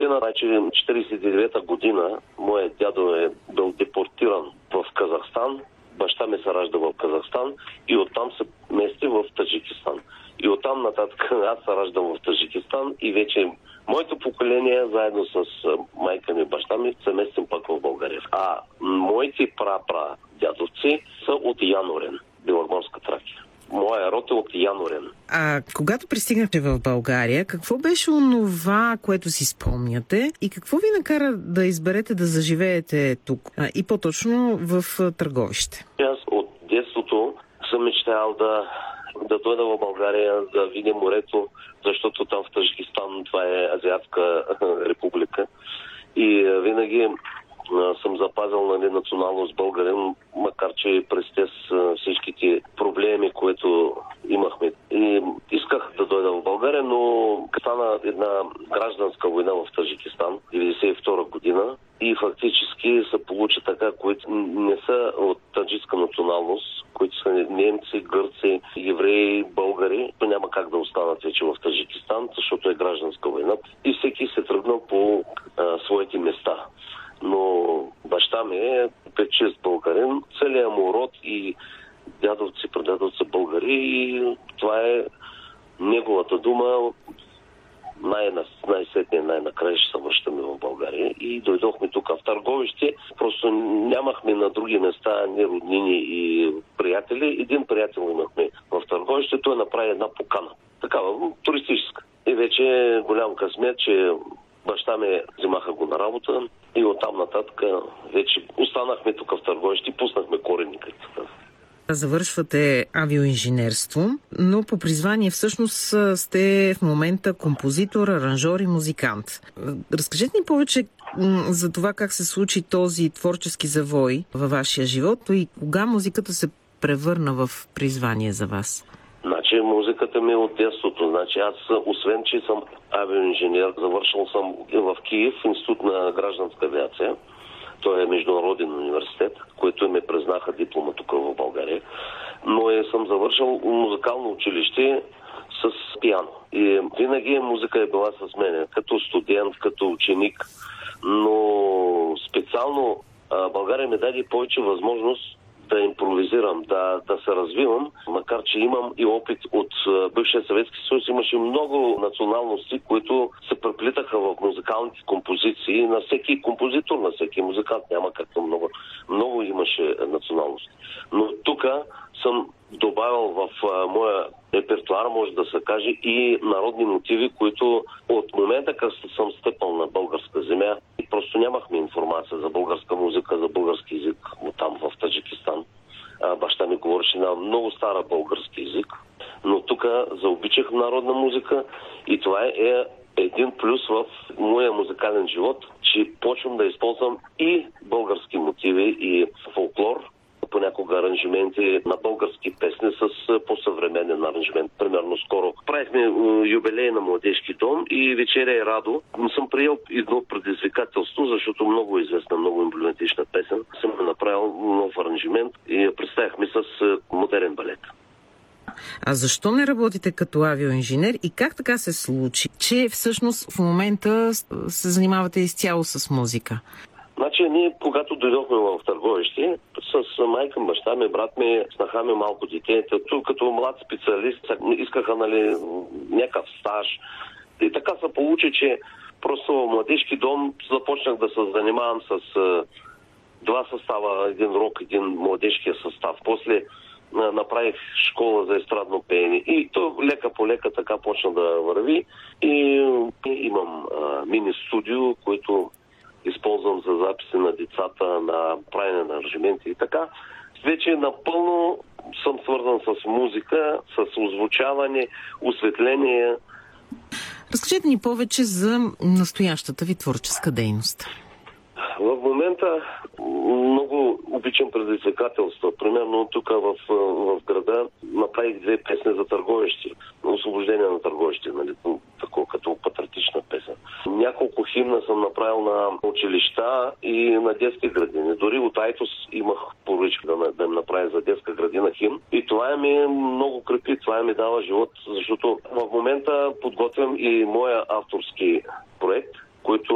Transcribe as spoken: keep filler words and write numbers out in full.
година, значи четиридесет и девета година, моят дядо е бил депортиран в Казахстан. Баща ми се ражда в Казахстан и оттам се мести в Таджикистан. И оттам нататък аз се раждам в Таджикистан и вече моето поколение, заедно с майка ми и баща ми, се местим пак в България. А моите пра-пра дядовци са от Янорен, Беломорска Тракия. Моя род е от Янорен. А когато пристигнахте в България, какво беше онова, което си спомняте и какво ви накара да изберете да заживеете тук а, и по-точно в Търговище? Аз от детството съм мечтал да, да дойда в България, да видя морето, защото там в Таджикистан това е азиатска република. И винаги съм запазил, нали, националност българин, макар че през тези всичките проблеми, които имахме. И исках да дойда в България, но стана една гражданска война в Таджикистан, деветдесет и втора година. И фактически се получи така, които не са от таджикска националност, които са немци, гърци, евреи, българи, то няма как да останат вече в Таджикистан, защото е гражданска война. И всеки се тръгнал по а, своите места. Но баща ми е чист българин, целият му род и дядовци, прадядовци българи, и това е неговата дума. Най- най-сетне, най-накрая ще се връщаме в България. И дойдохме тук в Търговище. Просто нямахме на други места ни роднини и приятели. Един приятел имахме в Търговище. Той направи една покана. Такава, туристическа. И вече е голям късмет, че баща ми взимаха го на работа и оттам нататък вече останахме тук в Търговище и пуснахме корените. Завършвате авиоинженерство, но по призвание всъщност сте в момента композитор, аранжор и музикант. Разкажете ни повече за това как се случи този творчески завой във вашия живот и кога музиката се превърна в призвание за вас? Значи музиката ми е от детството. Значи аз, освен че съм авиоинженер, завършил съм в Киев институт на гражданска авиация. Той е международен университет, който ме признаха диплома тук в България. Но е, съм завършил музикално училище с пиано. И винаги музика е била с мен, като студент, като ученик. Но специално а, България ми даде повече възможност да импровизирам, да, да се развивам, макар че имам и опит от бившия Съветски съюз. Имаше много националности, които се преплитаха в музикалните композиции на всеки композитор, на всеки музикант. Няма както много. Много имаше националности. Но тук съм добавил в а, моя репертуар, може да се каже, и народни мотиви, които от момента, като съм стъпал на българска земя, и просто нямахме информация за българска музика, за български език там в Таджикистан. А, баща ми говореше на много стара български език, но тук заобичах народна музика и това е един плюс в моя музикален живот, че почвам да използвам и български мотиви и фолклор, понякога аранжименти на български песни с по-съвременен аранжимент. Примерно скоро правихме юбилей на Младежки дом и Вечеря е радо. Съм приел едно предизвикателство, защото много известна, много емблематична песен. Съм направил нов аранжимент и я представихме с модерен балет. А защо не работите като авиоинженер и как така се случи, че всъщност в момента се занимавате изцяло с музика? Значи ние, когато дойдохме в Търговище, с майка, баща ми, брат ми, снаха ми малко дете, като млад специалист, искаха, нали, някакъв стаж. И така се получи, че просто в Младежки дом започнах да се занимавам с а, два състава, един рок, един младежкия състав. После а, направих школа за естрадно пеене и то лека по лека така почна да върви. И, и имам а, мини студио, което използвам за записи на децата, на правене на аранжименти и така. Вече напълно съм свързан с музика, с озвучаване, осветление. Разкажете ни повече за настоящата ви творческа дейност. В момента много обичам предизвикателства. Примерно тук в, в града направих две песни за Търговище. Освобождение на Търговище, нали, такова като патриотична песен. Няколко химна съм направил на училища и на детски градини. Дори от Айтос имах поръчка да, да им направя за детска градина химн. И това ми много крепи, това ми дава живот, защото в момента подготвям и моя авторски проект, който